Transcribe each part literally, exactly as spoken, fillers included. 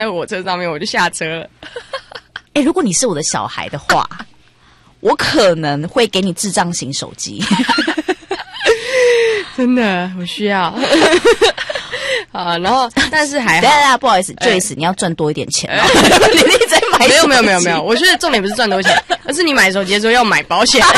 在火车上面，我就下车了。 哎、欸，如果你是我的小孩的话，我可能会给你智障型手机。 真的，我需要。啊，然后但是还好， 对啊，不好意思 ，Joyce，、欸、你要赚多一点钱哦。你一直在买手机， 没有没有没有没有，我觉得重点不是赚多钱，而是你买手机的时候要买保险。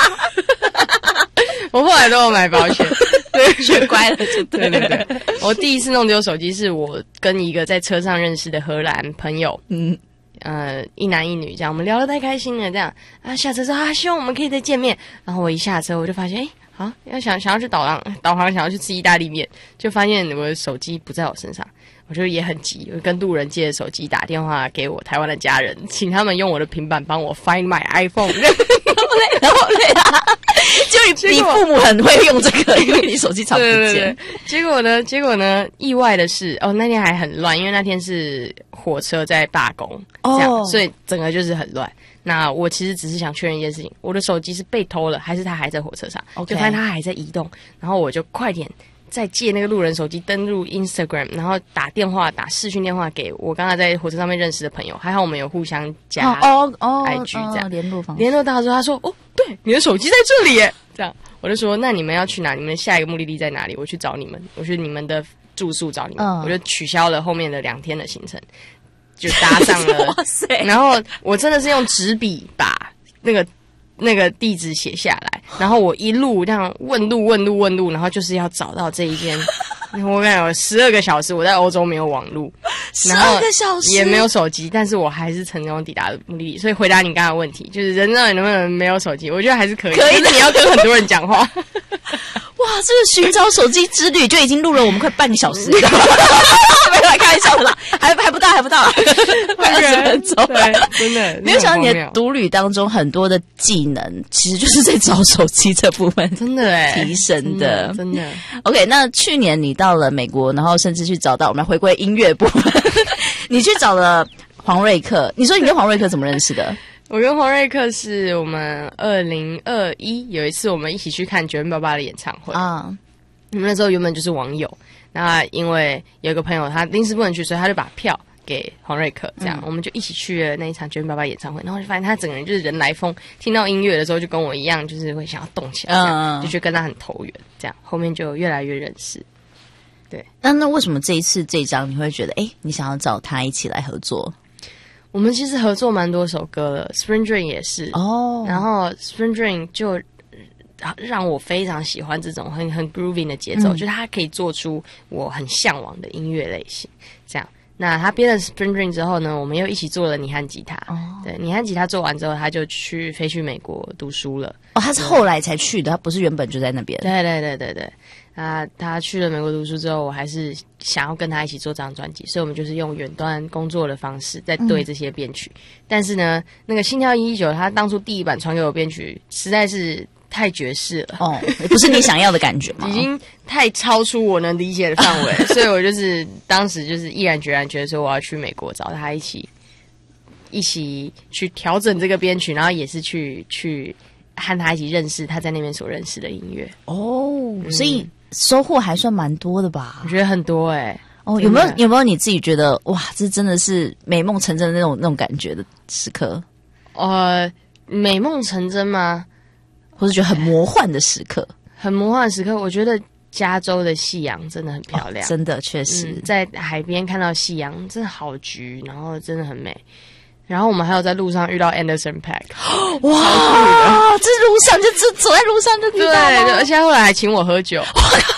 我后来都有买保险，对， 学乖了就对了。 对对对，我第一次弄丢手机是我跟一个在车上认识的荷兰朋友，嗯，呃，一男一女这样，我们聊得太开心了，这样啊，下车说啊，希望我们可以再见面。然后我一下车，我就发现，哎。啊，要想想要去导航，导航想要去吃意大利面，就发现我的手机不在我身上，我就也很急，我跟路人借的手机打电话给我台湾的家人，请他们用我的平板帮我 find my iPhone。 然后对啊，就你你父母很会用这个，因为你手机常不见。 对对对，结果呢，结果呢，意外的是，哦，那天还很乱，因为那天是火车在罢工，这样，哦、所以整个就是很乱。那我其实只是想确认一件事情，我的手机是被偷了，还是他还在火车上？ Okay. 就发现他还在移动，然后我就快点再借那个路人手机登录 Instagram， 然后打电话打视讯电话给我刚才在火车上面认识的朋友，还好我们有互相加哦哦 I G 这样联络方式， 联络到之后他说哦对，你的手机在这里耶，这样我就说那你们要去哪？你们下一个目的地在哪里？我去找你们，我去你们的住宿找你们，嗯、我就取消了后面的两天的行程。就搭上了，哇塞！然后我真的是用纸笔把那个那个地址写下来，然后我一路这样问路问路问路，然后就是要找到这一间。我看有十二个小时，我在欧洲没有网路， 十二个小时也没有手机，但是我还是成功抵达目的地。所以回答你刚才的问题，就是人到底能不能没有手机？我觉得还是可以， 可以的。 你要跟很多人讲话。 哇，这个寻找手机之旅就已经录了我们快半个小时了。没有，开玩笑的啦，还还不到，还不到，快二十分钟。 对，真的没有想到你的独旅当中很多的技能，其实就是在找手机这部分， 真的哎， 提升的， 真的。真的 OK， 那去年你到了美国，然后甚至去找到我们回归音乐部分，你去找了黄瑞克。你说你跟黄瑞克怎么认识的？ 我跟黄瑞克是我们二零二一有一次我们一起去看九零八八的演唱会啊。我们那时候原本就是网友，那因为有一个朋友他临时不能去，所以他就把票给黄瑞克，这样、嗯、我们就一起去了那一场九零八八演唱会。然后就发现他整个人就是人来疯，听到音乐的时候就跟我一样，就是会想要动起来，这样、嗯、就觉得跟他很投缘，这样后面就越来越认识。对， 那那为什么这一次这一张你会觉得，哎，你想要找他一起来合作？ 我们其实合作蛮多首歌了 ，Spring Dream 也是哦，然后 Spring Dream 就让我非常喜欢这种很很 grooving 的节奏，嗯、就是它可以做出我很向往的音乐类型。这样，那他编了 Spring Dream 之后呢，我们又一起做了你和吉他。哦，对，你和吉他做完之后，他就去飞去美国读书了。 哦，他是后来才去的，他不是原本就在那边。 对对对对对。啊，他去了美国读书之后，我还是想要跟他一起做这张专辑，所以我们就是用远端工作的方式在对这些编曲。嗯、但是呢，那个《心跳一一九》他当初第一版传给我编曲，实在是太爵士了， 哦，不是你想要的感觉吗？ 已经太超出我能理解的范围，所以我就是当时就是毅然决然觉得说我要去美国找他一起一起去调整这个编曲，然后也是去去和他一起认识他在那边所认识的音乐。 哦，嗯、所以。收获还算蛮多的吧？ 我觉得很多哎、欸。 哦，有没有有没有你自己觉得哇，这真的是美梦成真的那种那种感觉的时刻？ 呃，美梦成真吗？ 或是觉得很魔幻的时刻？ 很魔幻的时刻，我觉得加州的夕阳真的很漂亮， 哦、真的确实、 嗯，在海边看到夕阳真的好橘，然后真的很美。然后我们还有在路上遇到 Anderson .Paak， 哇，这路上就走走在路上就遇到了， 对，而且他后来还请我喝酒，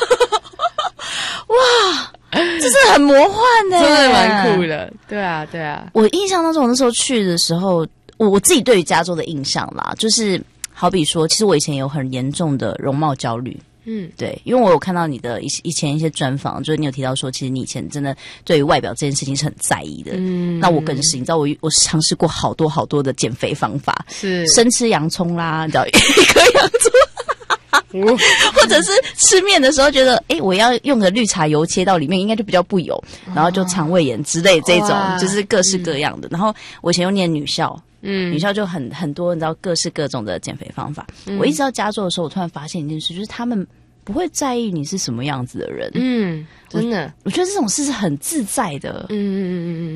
哇，这是很魔幻的， 真的蛮酷的，对啊，对啊。 我印象当中，我那时候去的时候，我我自己对于加州的印象啦，就是好比说，其实我以前有很严重的容貌焦虑。嗯，对，因为我有看到你的以以前一些专访，就是你有提到说，其实你以前真的对于外表这件事情是很在意的。嗯，那我更是，你知道我，我我尝试过好多好多的减肥方法，是生吃洋葱啦，你知道一颗洋葱，或者是吃面的时候觉得，哎，我要用个绿茶油切到里面，应该就比较不油，然后就肠胃炎之类这种，就是各式各样的。嗯、然后我以前又念女校。嗯，女校就很很多，你知道各式各种的减肥方法。嗯、我一直到加州的时候，我突然发现一件事，就是他们不会在意你是什么样子的人。嗯， 真的， 我，我觉得这种事是很自在的。嗯嗯嗯嗯嗯。